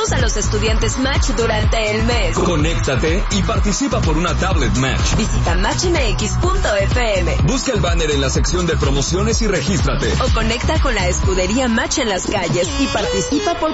a los estudiantes Match durante el mes. Conéctate y participa por una tablet Match. Visita matchmx.fm. Busca el banner en la sección de promociones y regístrate. O conecta con la escudería Match en las calles y participa por